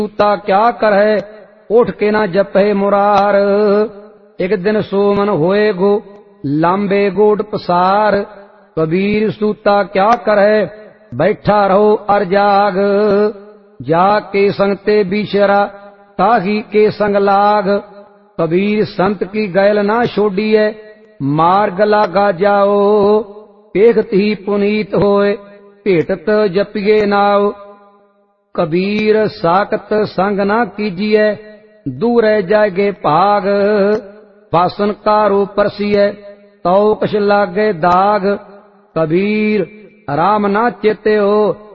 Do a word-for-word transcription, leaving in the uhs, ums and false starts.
सूता क्या करहे उठ के ना जपे मुरार। एक दिन सोमन होए गो लांबे गोड पसार। कबीर सूता क्या करहे बैठा रहो अर जाग। जाके संगते बिचरा ताही के संग लाग। कबीर संत की गैल ना छोड़िए मार्ग लागा जाओ। पेखत ही पुनीत होए भेटत जपिए नाव। कबीर साकत संग ना कीजिए दूर जागे भाग। वासन कारो परसिए तो कछ लागे दाग। कबीर राम ना चेते हो